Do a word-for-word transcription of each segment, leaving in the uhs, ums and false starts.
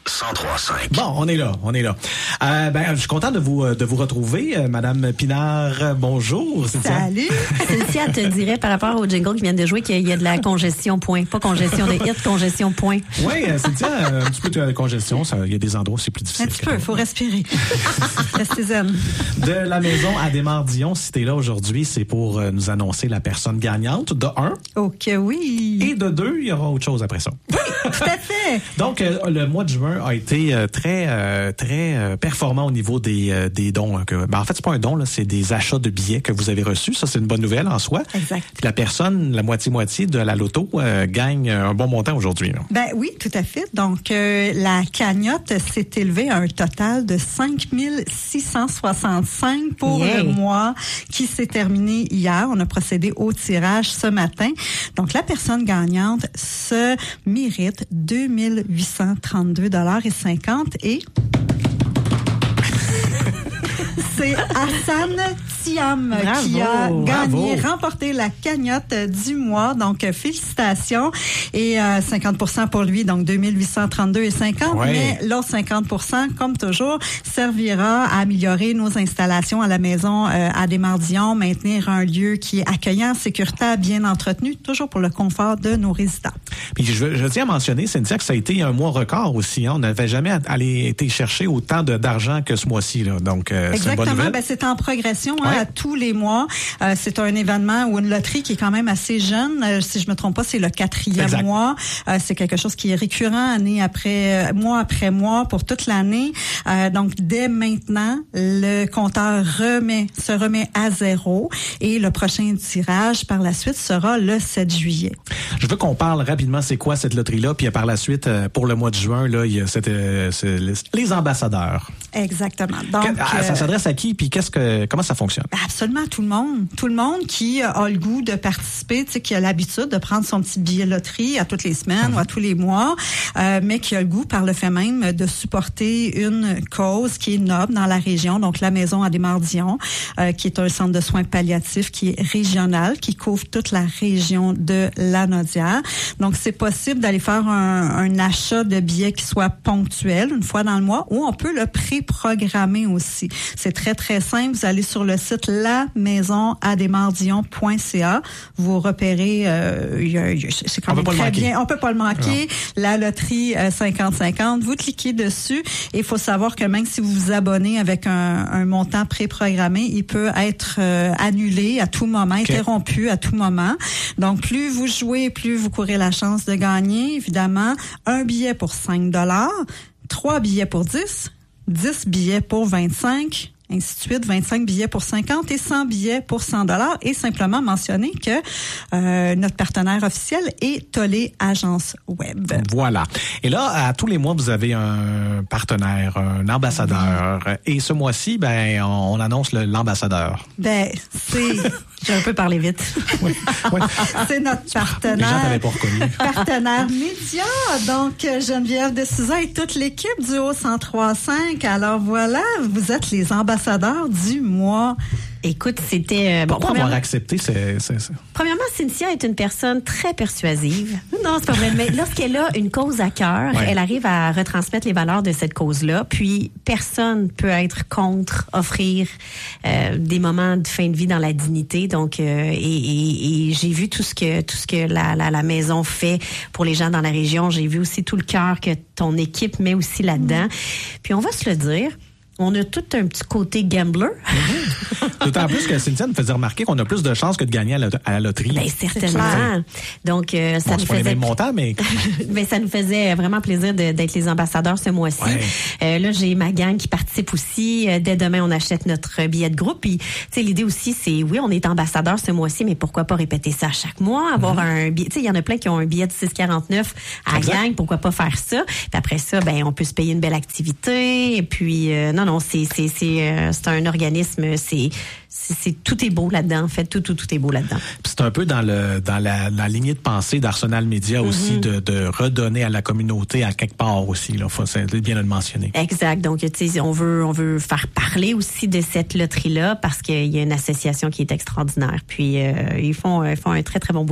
cent trois cinq. Bon, on est là, on est là. Euh, ben, je suis content de vous de vous retrouver, euh, Madame Pinard. Bonjour, Cynthia. Salut. Cynthia te dirait par rapport au jingle qui vient de jouer qu'il y a de la congestion point, pas congestion de hit, congestion point. Oui, Cynthia, un petit peu de congestion, ça, il y a des endroits où c'est plus difficile. Un petit peu, il faut respirer. Restez zen. De la maison à Desmardions, si t'es là aujourd'hui, c'est pour euh, nous annoncer la personne gagnante de un. Ok, oui. Et de deux, il y aura autre chose après ça. Oui, tout à fait. Donc, euh, le mois de juin a été euh, très euh, très euh, performant au niveau des euh, des dons. Hein, que, ben, en fait, c'est pas un don, là, c'est des achats de billets que vous avez reçus. Ça, c'est une bonne nouvelle en soi. Exact. Puis la personne, la moitié-moitié de la loto, euh, gagne un bon montant aujourd'hui. Là. Ben oui, tout à fait. Donc, euh, la cagnotte s'est élevée à un total de cinq mille six cent soixante-cinq pour yeah. le mois qui s'est terminé hier. On a procédé au tirage ce matin. Donc, la personne gagnante se mérite deux mille huit cent trente-deux dollars et cinquante et c'est Hassan Thiam bravo, qui a gagné, bravo. remporté la cagnotte du mois. Donc, félicitations. Et euh, cinquante pour cent pour lui, donc deux mille huit cent trente-deux et cinquante. Ouais. Mais l'autre cinquante pour cent, comme toujours, servira à améliorer nos installations à la maison euh, à Desmardions, maintenir un lieu qui est accueillant, sécuritaire, bien entretenu, toujours pour le confort de nos résidents. Puis je, je tiens à mentionner, Cynthia, que ça a été un mois record aussi. Hein? On n'avait jamais allé été chercher autant de, d'argent que ce mois-ci. Là. Donc, euh, c'est une bonne nouvelle. Ben, c'est en progression hein, ouais. à tous les mois. Euh, c'est un événement ou une loterie qui est quand même assez jeune. Euh, si je me trompe pas, c'est le quatrième exact. mois. Euh, c'est quelque chose qui est récurrent année après mois après mois pour toute l'année. Euh, donc, dès maintenant, le compteur remet se remet à zéro et le prochain tirage par la suite sera le sept juillet. Je veux qu'on parle rapidement c'est quoi cette loterie-là, puis par la suite, euh, pour le mois de juin, là, il y a cette, euh, les ambassadeurs. Exactement. Donc, que, ça s'adresse à qui, puis qu'est-ce que, comment ça fonctionne? Absolument tout le monde. Tout le monde qui a le goût de participer, tu sais, qui a l'habitude de prendre son petit billet loterie à toutes les semaines mmh. ou à tous les mois, euh, mais qui a le goût, par le fait même, de supporter une cause qui est noble dans la région, donc la Maison à Desmardions, euh, qui est un centre de soins palliatifs qui est régional, qui couvre toute la région de Lanaudière. Donc, c'est possible d'aller faire un, un achat de billets qui soit ponctuel, une fois dans le mois, ou on peut le pré-programmer aussi. C'est très, très simple. Vous allez sur le site la maison à desmardions point c a. Vous repérez, euh, y a, y a, c'est quand même très bien. On peut pas le manquer. Non. La loterie euh, cinquante cinquante. Vous cliquez dessus et il faut savoir que même si vous vous abonnez avec un, un montant pré-programmé, il peut être euh, annulé à tout moment, okay. interrompu à tout moment. Donc, plus vous jouez, plus vous courez la chance de gagner. Évidemment, un billet pour cinq dollars, trois billets pour dix, dix billets pour vingt-cinq, ainsi de suite, vingt-cinq billets pour cinquante et cent billets pour cent dollars. Et simplement mentionner que euh, notre partenaire officiel est Tollé Agence Web. Voilà. Et là, à tous les mois, vous avez un partenaire, un ambassadeur. Oui. Et ce mois-ci, ben, on, on annonce le, l'ambassadeur. Ben, c'est... J'ai un peu parlé vite. Oui, oui. C'est notre partenaire. Les gens t'avaient pas reconnu. Partenaire média. Donc, Geneviève de Souza et toute l'équipe du Haut cent trois cinq. Alors voilà, vous êtes les ambassadeurs du mois. Écoute, c'était... Euh, bon, Pourquoi avoir accepté, c'est, c'est, c'est... Premièrement, Cynthia est une personne très persuasive. Non, c'est pas vrai. Mais lorsqu'elle a une cause à cœur, ouais. elle arrive à retransmettre les valeurs de cette cause-là. Puis, personne peut être contre offrir euh, des moments de fin de vie dans la dignité. Donc, euh, et, et, et j'ai vu tout ce que tout ce que la, la, la maison fait pour les gens dans la région. J'ai vu aussi tout le cœur que ton équipe met aussi là-dedans. Mmh. Puis, on va se le dire... On a tout un petit côté gambler. Mm-hmm. D'autant plus que Cynthia nous faisait remarquer qu'on a plus de chances que de gagner à la, à la loterie. Ben certainement. Donc euh, ça bon, nous c'est faisait pas les mêmes montants, mais ben ça nous faisait vraiment plaisir de, d'être les ambassadeurs ce mois-ci. Ouais. Euh, là, j'ai ma gang qui participe aussi. Dès demain, on achète notre billet de groupe. Puis, tu sais, l'idée aussi, c'est oui, on est ambassadeur ce mois-ci, mais pourquoi pas répéter ça chaque mois, avoir mm-hmm. un billet. Tu sais, il y en a plein qui ont un billet de six quarante-neuf à la gang. Pourquoi pas faire ça? Puis après ça, ben on peut se payer une belle activité. Et puis euh, non, non, c'est c'est c'est c'est un organisme, c'est, c'est, c'est tout est beau là-dedans, en fait, tout, tout, tout est beau là-dedans. Puis c'est un peu dans le dans la, la lignée de pensée d'Arsenal Média aussi, mm-hmm. de, de redonner à la communauté à quelque part aussi, là, faut c'est bien de le mentionner. Exact, donc tu sais, on veut on veut faire parler aussi de cette loterie-là parce qu'il y a une association qui est extraordinaire, puis euh, ils font ils font un très très bon boulot.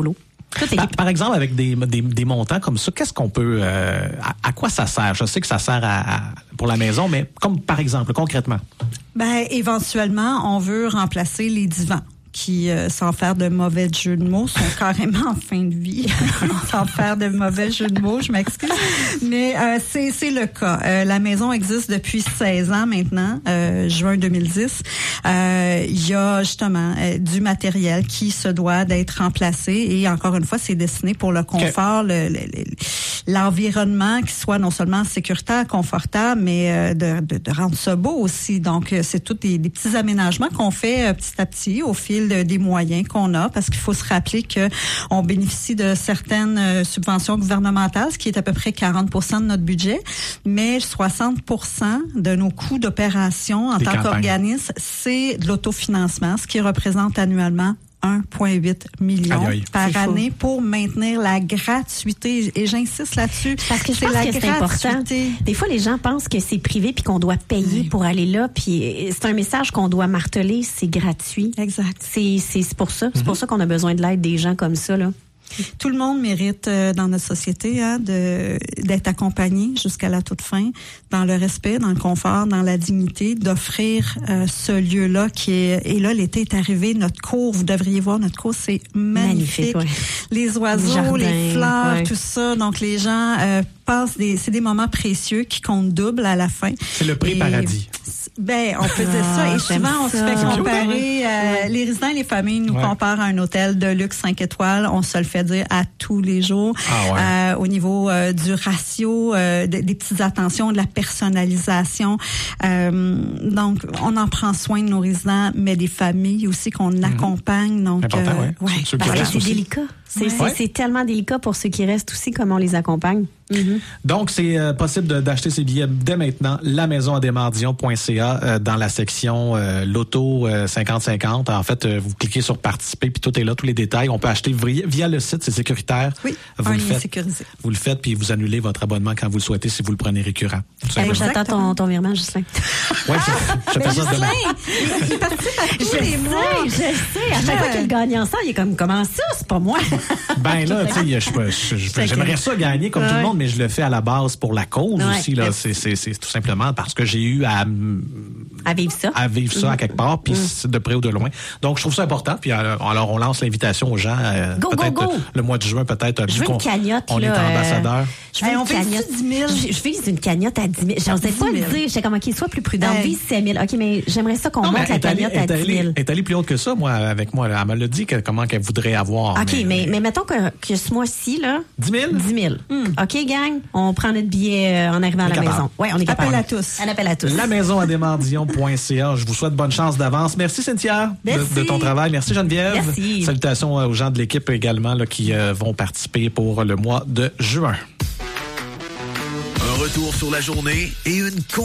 Par, par exemple, avec des, des, des montants comme ça, qu'est-ce qu'on peut... Euh, à, à quoi ça sert? Je sais que ça sert à, à, pour la maison, mais comme par exemple, concrètement. Ben, éventuellement, on veut remplacer les divans qui, euh, sans faire de mauvais jeux de mots, sont carrément en fin de vie. Sans faire de mauvais jeux de mots, je m'excuse. Mais euh, c'est, c'est le cas. Euh, la maison existe depuis seize ans maintenant, euh, juin deux mille dix. Euh, il y a justement euh, du matériel qui se doit d'être remplacé et encore une fois, c'est destiné pour le confort, okay. le, le, le, l'environnement qui soit non seulement sécuritaire, confortable, mais euh, de, de, de rendre ça beau aussi. Donc, c'est tous des, des petits aménagements qu'on fait euh, petit à petit au fil de, des moyens qu'on a, parce qu'il faut se rappeler que on bénéficie de certaines euh, subventions gouvernementales, ce qui est à peu près quarante pour cent de notre budget, mais soixante pour cent de nos coûts d'opération en des tant campagnes. Qu'organisme, c'est de l'autofinancement, ce qui représente annuellement un virgule huit million aïe, aïe. Par c'est année fou. Pour maintenir la gratuité. Et j'insiste là-dessus. Parce que je pense que c'est important. Des fois, les gens pensent que c'est privé puis qu'on doit payer oui. pour aller là. Puis c'est un message qu'on doit marteler. C'est gratuit. Exact. C'est, c'est, c'est pour ça. C'est mm-hmm. pour ça qu'on a besoin de l'aide des gens comme ça, là. Tout le monde mérite euh, dans notre société hein, de d'être accompagné jusqu'à la toute fin, dans le respect, dans le confort, dans la dignité, d'offrir euh, ce lieu-là qui est... Et là, l'été est arrivé, notre cour, vous devriez voir notre cour, c'est magnifique. magnifique ouais. Les oiseaux, jardin, les fleurs, ouais. tout ça. Donc, les gens euh, passent des... C'est des moments précieux qui comptent double à la fin. C'est le prix Et, paradis. Ben, on peut dire ça. Et souvent, on se fait comparer. Euh, les résidents et les familles nous ouais. comparent à un hôtel de luxe cinq étoiles. On se le fait dire à tous les jours. Ah ouais. euh, au niveau euh, du ratio, euh, de, des petites attentions, de la personnalisation. Euh, donc, on en prend soin de nos résidents, mais des familles aussi qu'on mm-hmm. accompagne. Donc, important, euh, ouais. ouais. Parce que c'est aussi. délicat. C'est, ouais. c'est, c'est tellement délicat pour ceux qui restent aussi, comment on les accompagne. Mm-hmm. Donc, c'est euh, possible de, d'acheter ces billets dès maintenant, la maison adémar dion point c a, euh, dans la section euh, loto euh, cinquante cinquante. En fait, euh, vous cliquez sur participer, puis tout est là, tous les détails. On peut acheter via, via le site, c'est sécuritaire. Oui, vous le faites, sécurisé. Vous le faites, puis vous annulez votre abonnement quand vous le souhaitez si vous le prenez récurrent. Hey, j'attends ton, ton virement, Ghislain. Oui, je, je fais ça demain. Il participe à tous je les mois. Je sais, à chaque fois qu'il gagne ensemble, il est comme, comment ça, c'est pas moi? Ben là, tu sais, je, je, je, j'aimerais ça gagner comme ouais. tout le monde, mais je le fais à la base pour la cause ouais. aussi. Là, c'est, c'est, c'est tout simplement parce que j'ai eu à, à vivre ça, à, vivre ça mmh. à quelque part, puis mmh. de près ou de loin. Donc, je trouve ça important. Puis alors, alors on lance l'invitation aux gens. Euh, go, peut-être go, go. le mois de juin, peut-être. Je veux une cagnotte. On là, est ambassadeur. Euh, je veux hey, une on cagnotte. dix mille. Je, je vise une cagnotte à dix mille. J'osais pas le dire. J'étais comme, OK, sois plus prudent. Hey. Vise sept mille. OK, mais j'aimerais ça qu'on non, monte la cagnotte allée, à dix mille. Elle est allée plus haut que ça, moi, avec moi. Elle me l'a dit que, comment qu'elle voudrait avoir. OK, mais, mais, mais mettons que, que ce mois-ci, là. dix mille? dix mille. Mm. OK, gang, on prend notre billet en arrivant à la capable. Maison. Oui, on est capable. Appel à tous. Un appel à tous. La maison adémar dion point c a. Je vous souhaite bonne chance d'avance. Merci, Cynthia, Merci. De, de ton travail. Merci, Geneviève. Merci. Salutations aux gens de l'équipe également là, qui euh, vont participer pour le mois de juin. Un retour sur la journée et une